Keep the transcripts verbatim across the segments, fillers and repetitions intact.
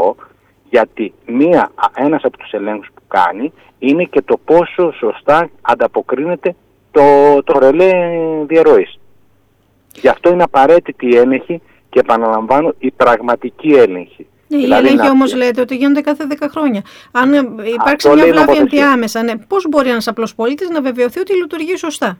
σημαντικό, γιατί μία, ένας από τους ελέγχους που κάνει είναι και το πόσο σωστά ανταποκρίνεται το, το ρελέ διαρροής. Γι' αυτό είναι απαραίτητη η έλεγχη και επαναλαμβάνω η πραγματική έλεγχη. Ναι, δηλαδή, οι έλεγχοι να... όμως λέτε ότι γίνονται κάθε δέκα χρόνια. Αν υπάρξει Αυτό μια βλάβη ενδιάμεσα, ναι, πώς μπορεί ένας απλός πολίτης να βεβαιωθεί ότι λειτουργεί σωστά?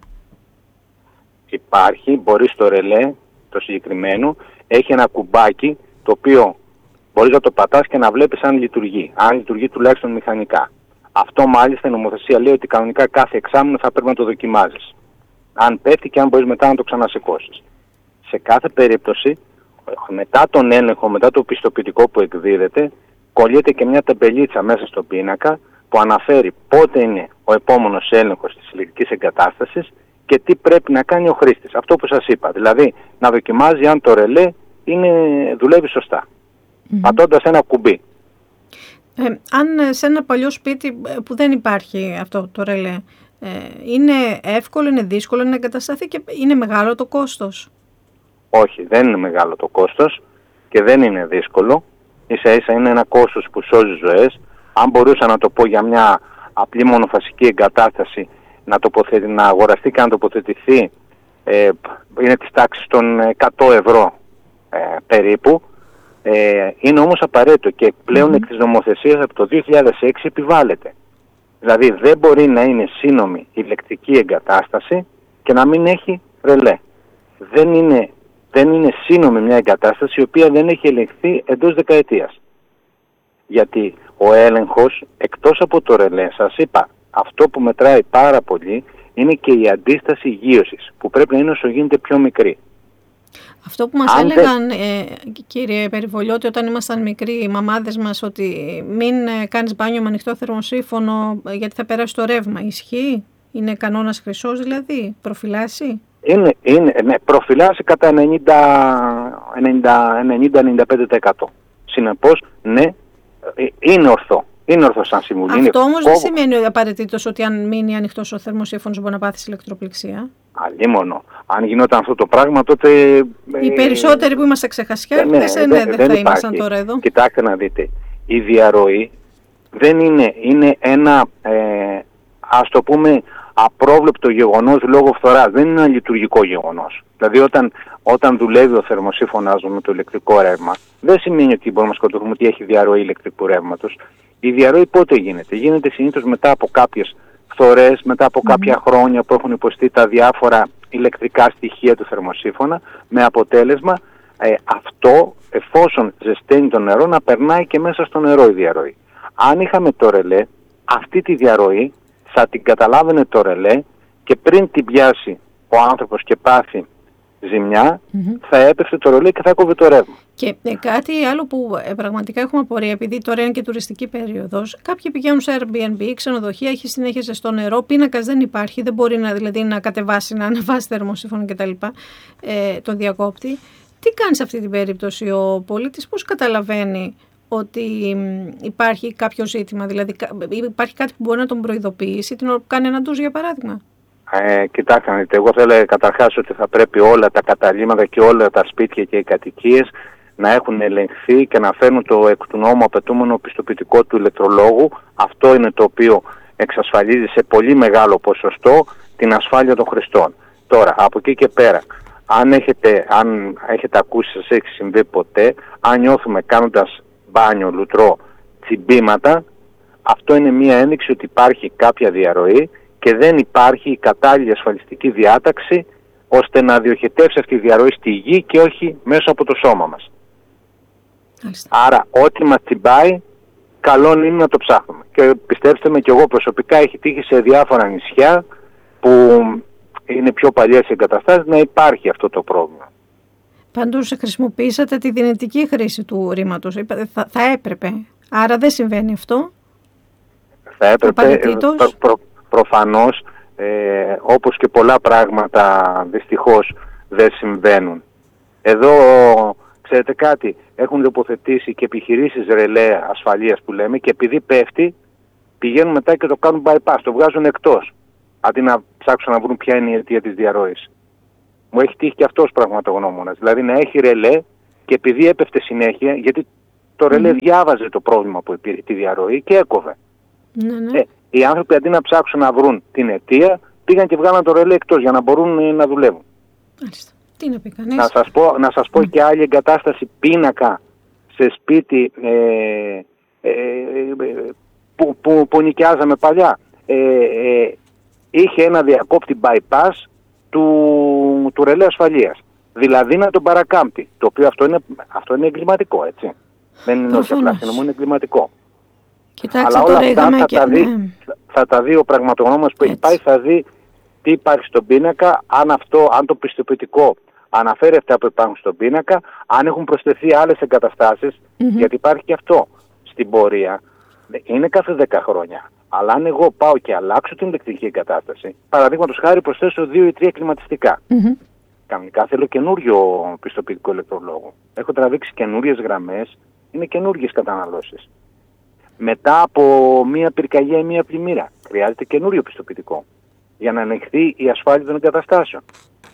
Υπάρχει, μπορεί στο ρελέ, το συγκεκριμένο, έχει ένα κουμπάκι το οποίο μπορείς να το πατάς και να βλέπεις αν λειτουργεί. Αν λειτουργεί τουλάχιστον μηχανικά. Αυτό μάλιστα η νομοθεσία λέει ότι κανονικά κάθε εξάμηνο θα πρέπει να το δοκιμάζεις. Αν πέφτει και αν μπορείς μετά να το ξανασηκώσεις. Σε κάθε περίπτωση, μετά τον έλεγχο, μετά το πιστοποιητικό που εκδίδεται, κολλείται και μια ταμπελίτσα μέσα στο πίνακα που αναφέρει πότε είναι ο επόμενος έλεγχος της ηλεκτρικής εγκατάστασης και τι πρέπει να κάνει ο χρήστης. Αυτό που σας είπα, δηλαδή να δοκιμάζει αν το ρελέ είναι, δουλεύει σωστά, mm-hmm. πατώντας ένα κουμπί. Ε, αν σε ένα παλιό σπίτι που δεν υπάρχει αυτό το ρελέ, ε, είναι εύκολο, είναι δύσκολο να εγκατασταθεί και είναι μεγάλο το κόστος? Όχι, δεν είναι μεγάλο το κόστος και δεν είναι δύσκολο. Ίσα ίσα είναι ένα κόστος που σώζει ζωές. Αν μπορούσα να το πω για μια απλή μονοφασική εγκατάσταση, να, τοποθετη, να αγοραστεί και να τοποθετηθεί, ε, είναι της τάξης των εκατό ευρώ ε, περίπου. Ε, είναι όμως απαραίτητο και πλέον mm-hmm. εκ της νομοθεσίας από το δύο χιλιάδες έξι επιβάλλεται. Δηλαδή δεν μπορεί να είναι σύνομη ηλεκτρική εγκατάσταση και να μην έχει ρελέ. Δεν είναι, δεν είναι σύνομη μια εγκατάσταση η οποία δεν έχει ελεγχθεί εντός δεκαετίας. Γιατί ο έλεγχος, εκτός από το ρελέ, σας είπα, αυτό που μετράει πάρα πολύ είναι και η αντίσταση γείωσης, που πρέπει να είναι όσο γίνεται πιο μικρή. Αυτό που μας Αν έλεγαν, δε... ε, κύριε Περιβολιώτη, όταν ήμασταν μικροί, οι μαμάδες μας, ότι μην ε, κάνεις μπάνιο με ανοιχτό θερμοσύφωνο γιατί θα περάσει το ρεύμα. Ισχύει? Είναι κανόνας χρυσός δηλαδή? Προφυλάσσει? Είναι, είναι, ναι, προφυλάσσει κατά ενενήντα με ενενήντα πέντε τοις εκατό. Συνεπώς, ναι, είναι ορθό. Είναι ορθό σαν συμβουλή. Αυτό όμως δεν σημαίνει απαραίτητος ότι αν μείνει ανοιχτός ο θερμοσύφωνος μπορεί να πάθεις ηλεκτροπληξία. Αλλήμονο. Αν γινόταν αυτό το πράγμα, τότε... Οι περισσότεροι που είμαστε ξεχασιάριδες, ναι, ναι, δεν, δεν θα ήμασταν τώρα εδώ. Κοιτάξτε να δείτε. Η διαρροή δεν είναι, είναι ένα, ε, ας το πούμε, απρόβλεπτο γεγονός λόγω φθοράς. Δεν είναι ένα λειτουργικό γεγονός. Δηλαδή όταν, όταν δουλεύει ο θερμοσύφωνας με το ηλεκτρικό ρεύμα, δεν σημαίνει ότι μπορούμε να σκοτωθούμε ότι έχει διαρροή ηλεκτρικού ρεύματος. Η διαρροή πότε γίνεται? Γίνεται συνήθως μετά από κάποιες φθορές, μετά από mm. κάποια χρόνια που έχουν υποστεί τα διάφορα ηλεκτρικά στοιχεία του θερμοσύφωνα, με αποτέλεσμα ε, αυτό, εφόσον ζεσταίνει το νερό, να περνάει και μέσα στο νερό η διαρροή. Αν είχαμε το ρελέ, αυτή τη διαρροή θα την καταλάβαινε το ρελέ και πριν την πιάσει ο άνθρωπος και πάθει ζημιά, mm-hmm. θα έπεφτε το ρολέ και θα κόβει το ρεύμα. Και ε, κάτι άλλο που ε, πραγματικά έχουμε απορία, επειδή τώρα είναι και τουριστική περίοδος, κάποιοι πηγαίνουν σε Airbnb, ξενοδοχεία, έχει συνέχεια ζεστό νερό, πίνακας δεν υπάρχει, δεν μπορεί να, δηλαδή, να κατεβάσει, να ανεβάσει θερμοσύφωνο κτλ. Ε, το διακόπτη. Τι κάνει σε αυτή την περίπτωση ο πολίτης, πώς καταλαβαίνει ότι υπάρχει κάποιο ζήτημα, δηλαδή υπάρχει κάτι που μπορεί να τον προειδοποιήσει την ώρα που κάνει ένα ντουζ, για παράδειγμα? Ε, κοιτάξτε, εγώ θέλω καταρχάς ότι θα πρέπει όλα τα καταλύματα και όλα τα σπίτια και οι κατοικίες να έχουν ελεγχθεί και να φέρνουν το εκ του νόμου απαιτούμενο πιστοποιητικό του ηλεκτρολόγου. Αυτό είναι το οποίο εξασφαλίζει σε πολύ μεγάλο ποσοστό την ασφάλεια των χρηστών. Τώρα, από εκεί και πέρα, αν έχετε, αν έχετε ακούσει, σας έχει συμβεί ποτέ, αν νιώθουμε κάνοντας μπάνιο, λουτρό, τσιμπήματα, αυτό είναι μία ένδειξη ότι υπάρχει κάποια διαρροή και δεν υπάρχει η κατάλληλη ασφαλιστική διάταξη ώστε να διοχετεύσει αυτή η διαρροή στη γη και όχι μέσα από το σώμα μας. Άλιστα. Άρα ό,τι μας τσιμπάει, καλό είναι να το ψάχνουμε. Και πιστέψτε με, και εγώ προσωπικά έχει τύχει σε διάφορα νησιά που είναι πιο παλιές εγκαταστάσεις να υπάρχει αυτό το πρόβλημα. Πάντως χρησιμοποιήσατε τη δυνητική χρήση του ρήματος. Θα, θα έπρεπε. Άρα δεν συμβαίνει αυτό. Θα έπρεπε. Προ, προ, προφανώς, ε, όπως και πολλά πράγματα δυστυχώς δεν συμβαίνουν. Εδώ, ξέρετε κάτι, έχουν τοποθετήσει και επιχειρήσεις ρελέ ασφαλείας που λέμε και επειδή πέφτει, πηγαίνουν μετά και το κάνουν bypass, το βγάζουν εκτός. Αντί να ψάξουν να βρουν ποια είναι η αιτία της διαρροής. Μου έχει τύχει και αυτός πραγματογνώμονας. Δηλαδή να έχει ρελέ και επειδή έπεφτε συνέχεια, γιατί το ρελέ mm-hmm. διάβαζε το πρόβλημα που υπήρχε, τη διαρροή και έκοβε. Ναι, ναι. Ε, οι άνθρωποι αντί να ψάξουν να βρουν την αιτία, πήγαν και βγάλαν το ρελέ εκτός για να μπορούν ε, να δουλεύουν. Μάλιστα. Τι να πει κανείς. Να σας πω, να σας πω mm. και άλλη εγκατάσταση πίνακα σε σπίτι ε, ε, ε, που, που, που νοικιάζαμε παλιά. Ε, ε, είχε ένα διακόπτη bypass του, του ρελέ ασφαλείας. Δηλαδή να τον παρακάμπτει. Το οποίο αυτό είναι, αυτό είναι εγκληματικό, έτσι. Δεν είναι όχι απλά είναι εγκληματικό. Κοιτάξτε, αλλά όλα αυτά θα, και... τα δει, ναι. θα τα δει ο πραγματογνώμονας που έχει πάει, θα δει τι υπάρχει στον πίνακα, αν, αυτό, αν το πιστοποιητικό αναφέρει αυτά που υπάρχουν στον πίνακα, αν έχουν προσθεθεί άλλες εγκαταστάσεις, mm-hmm. γιατί υπάρχει και αυτό στην πορεία. Είναι κάθε δέκα χρόνια. Αλλά αν εγώ πάω και αλλάξω την ηλεκτρική εγκατάσταση, παραδείγματος χάρη προσθέσω δύο ή τρία κλιματιστικά. Mm-hmm. Κανονικά θέλω καινούριο πιστοποιητικό ηλεκτρολόγο. Έχω τραβήξει καινούριες γραμμές, είναι καινούριες καταναλώσεις. Μετά από μία πυρκαγιά ή μία πλημμύρα, χρειάζεται καινούριο πιστοποιητικό για να ελεγχθεί η ασφάλεια των εγκαταστάσεων.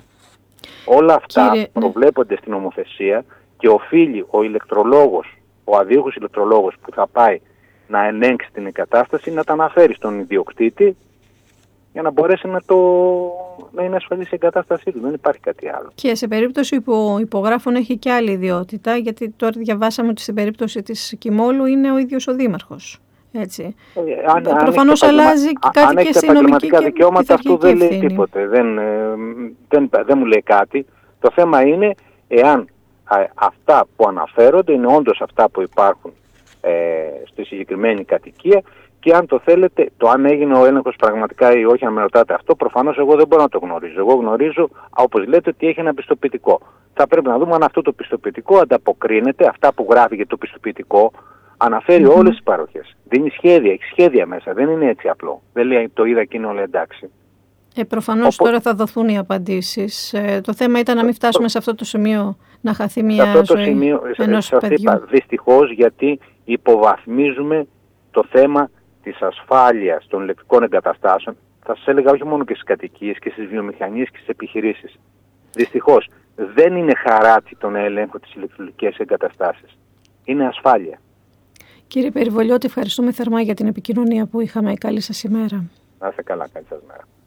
Όλα αυτά Κύριε... προβλέπονται στην νομοθεσία και οφείλει ο ηλεκτρολόγος, ο αδίωχος ηλεκτρολόγος που θα πάει να ελέγξει την εγκατάσταση, να τα αναφέρει στον ιδιοκτήτη για να μπορέσει να, το... να είναι ασφαλής η εγκατάστασή του. Δεν υπάρχει κάτι άλλο. Και σε περίπτωση που ο υπογράφων έχει και άλλη ιδιότητα, γιατί τώρα διαβάσαμε ότι στην περίπτωση της Κιμόλου είναι ο ίδιος ο δήμαρχος. Έτσι. Ε, αν, προφανώς αν αλλάζει και κάτι αν και στην νομική και δικαιώματα, αυτό δεν λέει τίποτε. Δεν, ε, δεν, δεν μου λέει κάτι. Το θέμα είναι εάν α, αυτά που αναφέρονται είναι όντως αυτά που υπάρχουν ε, στη συγκεκριμένη κατοικία και αν το θέλετε, το αν έγινε ο έλεγχος πραγματικά ή όχι, αν με ρωτάτε αυτό, προφανώς εγώ δεν μπορώ να το γνωρίζω. Εγώ γνωρίζω, όπως λέτε, ότι έχει ένα πιστοποιητικό. Θα πρέπει να δούμε αν αυτό το πιστοποιητικό ανταποκρίνεται, αυτά που γράφει για το πιστοποιητικό, αναφέρει mm-hmm. όλες τις παροχές. Δίνει σχέδια, έχει σχέδια μέσα. Δεν είναι έτσι απλό. Δεν λέει το είδα και είναι όλα εντάξει. Ε, προφανώς Οπό... τώρα θα δοθούν οι απαντήσεις. Ε, το θέμα ήταν να μην φτάσουμε το... σε αυτό το σημείο να χαθεί μια σε αυτό ζωή το σημείο, ενός σας παιδιού. Είπα, δυστυχώς, γιατί υποβαθμίζουμε το θέμα της ασφάλειας των ηλεκτρικών εγκαταστάσεων. Θα σας έλεγα όχι μόνο και στις κατοικίες και στις βιομηχανίες και στις επιχειρήσεις. Δυστυχώς δεν είναι χαράτσι τον έλεγχο της ηλεκτρικής εγκαταστάσεις. Είναι ασφάλεια. Κύριε Περιβολιώτη, ευχαριστούμε θερμά για την επικοινωνία που είχαμε. Καλή σας ημέρα. Να είστε καλά, καλή σας μέρα.